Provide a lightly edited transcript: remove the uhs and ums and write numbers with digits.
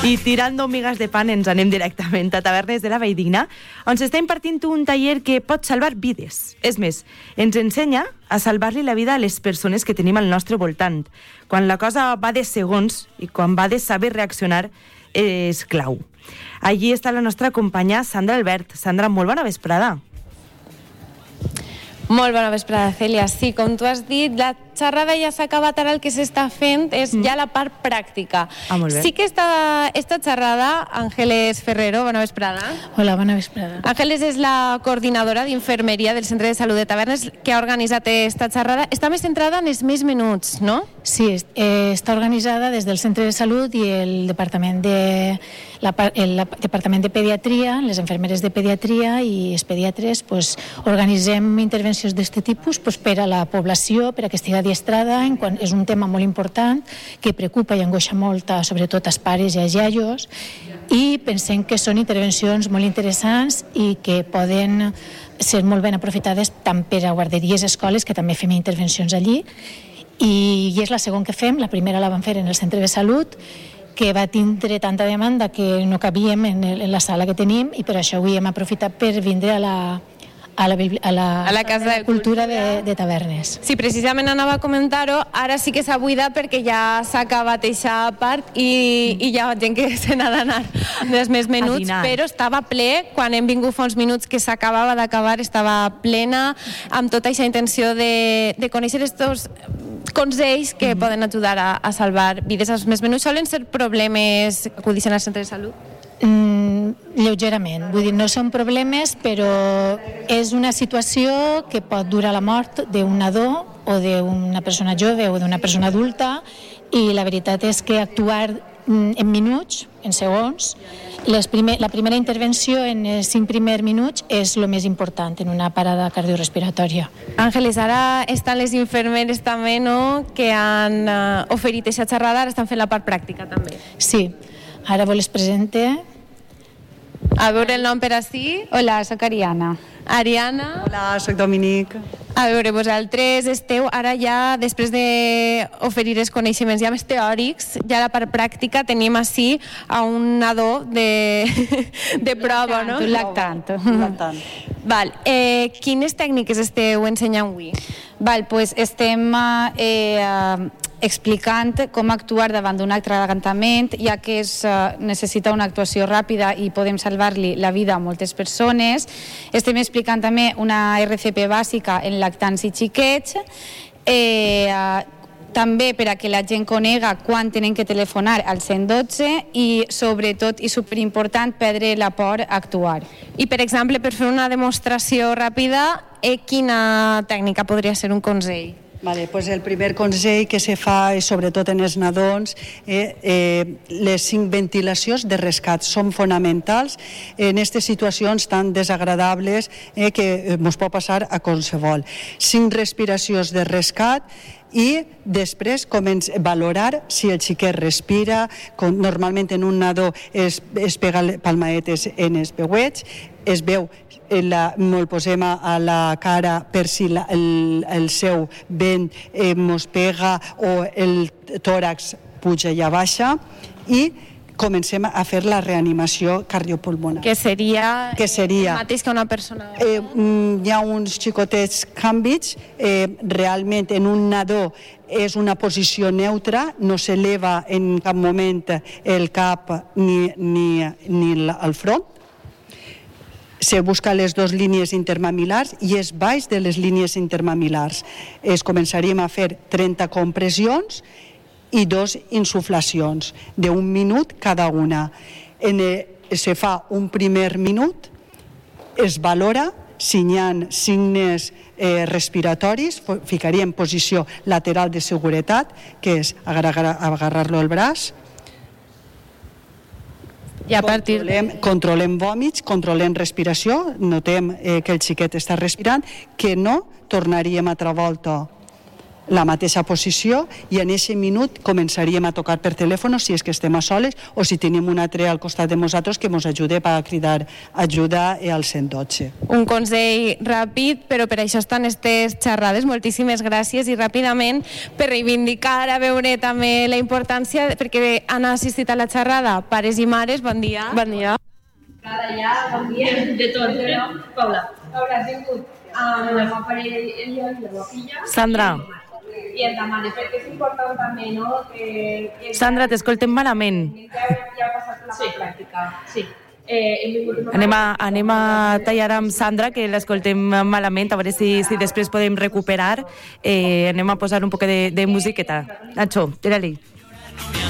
I tirando migas de pan ens anem directament a Tavernes de la Valldigna, on s'està impartint un taller que pot salvar vides. És més, ens ensenya a salvar-li la vida a les persones que tenim al nostre voltant. Quan la cosa va de segons i quan va de saber reaccionar és clau. Allí està la nostra companya Sandra Albert. Sandra, molt bona vesprada. Molt bona vesprada, Cèlia. Sí, com tu has dit, la xerrada ja s'ha acabat, ara el que s'està fent és ja la part pràctica. Molt bé. Sí que esta xerrada, Ángeles Ferrero, bona vesprada. Hola, bona vesprada. Ángeles és la coordinadora d'infermeria del Centre de Salut de Tavernes que ha organitzat esta xerrada. Està més centrada en els més menuts, no? Sí, està organitzada des del Centre de Salut i el Departament de Pediatria, les infermeres de pediatria i els pediatres organitzem intervencions d'aquest tipus per a la població, per a que estigui adiestrada. És un tema molt important que preocupa i angoixa molt, sobretot als pares i als iaios, i pensem que són intervencions molt interessants i que poden ser molt ben aprofitades tant per a guarderies i escoles, que també fem intervencions allí, i és la segona que fem. La primera la vam fer en el Centre de Salut, que va tindre tanta demanda que no cabíem en la sala que tenim, i per això avui hem aprofitat per vindre a la Casa de Cultura de Tavernes. Sí, precisament anava a comentar-ho, ara sí que s'ha buidat perquè ja s'ha acabat aquesta part i hi ha gent que se n'ha d'anar dels més menuts, però estava ple, quan hem vingut fa uns minuts que s'acabava d'acabar, estava plena, amb tota aquesta intenció de conèixer estos consells que poden ajudar a salvar vides. Els més menuts solen ser problemes que acudixen al centre de salut? Lleugerament, vull dir, no són problemes, però és una situació que pot durar la mort d'un nadó o d'una persona jove o d'una persona adulta, i la veritat és que actuar en minuts, en segons, la primera intervenció en els 5 primers minuts és el més important en una parada cardiorrespiratòria. Àngeles, ara estan les infermeres també, no?, que han oferit aquesta xerrada, ara estan fent la part pràctica també. Sí, ara les presente. A veure el nom per ací. Hola, soc Ariana. Ariana. Hola, soc Dominic. A veure, vosaltres esteu ara ja, després d'oferir els coneixements ja més teòrics, ja la part pràctica, tenim així a un nadó de prova, no? Un lactant. Val. Quines tècniques esteu ensenyant avui? Val, doncs estem explicant com actuar davant d'un atragantament, ja que necessita una actuació ràpida i podem salvar-li la vida a moltes persones. Estem explicant també una RCP bàsica en lactants i xiquets, també per a que la gent conega quan tenen que telefonar al 112 i, sobretot, i superimportant, perdre la por a actuar. I, per exemple, per fer una demostració ràpida, quina tècnica podria ser un consell? Vale, pues el primer consell que se fa, sobretot en els nadons, les 5 ventilacions de rescat són fonamentals en aquestes situacions tan desagradables que ens pot passar a qualsevol. 5 respiracions de rescat i després valorar si el xiquet respira. Normalment en un nadó es pega palmadetes en els peuets, es veu, el posem a la cara per si el seu vent mos pega o el tòrax puja i baixa, i comencem a fer la reanimació cardiopulmonar. Que seria el mateix que una persona... Hi ha uns xicotets canvis, realment en un nadó és una posició neutra, no s'eleva en cap moment el cap ni el front. Se busca les 2 línies intermamilars i és baix de les línies intermamilars. Començaríem a fer 30 compressions i 2 insuflacions d'1 minut cada una. Se fa un primer minut, es valora si hi ha signes respiratoris, ficaria en posició lateral de seguretat, que és agarrar-lo al braç. Controlem vòmits, controlem respiració, notem que el xiquet està respirant, que no tornaríem altra volta la mateixa posició i en aquest minut començaríem a tocar per telèfon si és que estem a soles o si tenim un altre al costat de nosaltres que ens ajude a cridar ajuda al 112. Un consell ràpid, però per això estan aquestes xerrades. Moltíssimes gràcies i ràpidament per reivindicar, a veure també la importància, perquè han assistit a la xerrada pares i mares. Bon dia. Bon dia. Bon dia, de tot. Paula, has vingut amb la parella i la filla. Sandra. I el demana, perquè és important també, no? Sandra, t'escoltem malament. Ja ha passat la pràctica. Sí. Anem a tallar amb Sandra, que l'escoltem malament, a veure si després podem recuperar. Anem a posar un poc de musiqueta. Nacho, tira-li.